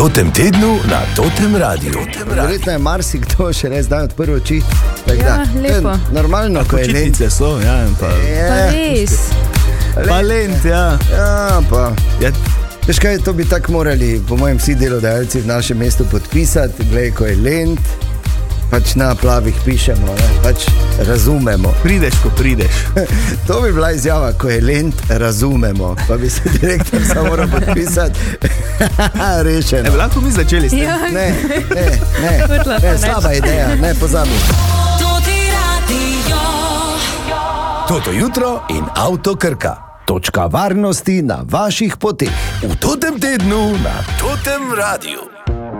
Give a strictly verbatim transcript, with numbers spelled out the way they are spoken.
Totem tednu na Totem Radiu. Verjetno je marsikdo še ne zdaj odprl oči. Ja, lepo. Normalno, ko je lent. Počitnice so, ja, pa, Pa res. pa lent, ja. Ja, pa. ja. Veš kaj, to bi tako morali, po mojem, vsi delodajalci v našem mestu podpisati. Glej, ko je lent, pač na plavih pišemo, ne? Pač razumemo. Prideš, ko prideš. To bi bila izjava, ko je lent, razumemo. Pa bi se direktor samo moral podpisati. Rešeno. Ne bi lahko mi začeli s tem? Ja. Ne, ne, ne, Hotela ne, pa slaba ideja, ne pozabi. Toto jutro in Avto Krka. Točka varnosti na vaših poteh. V Totem tednu na Totem Radiu.